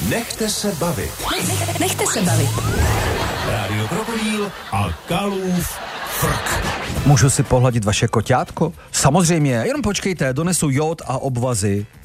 Nechte se bavit. Nechte se bavit. Rádio Krokodýl a Kalův frk. Můžu si pohladit vaše koťátko? Samozřejmě, jenom počkejte, donesu jód a obvazy.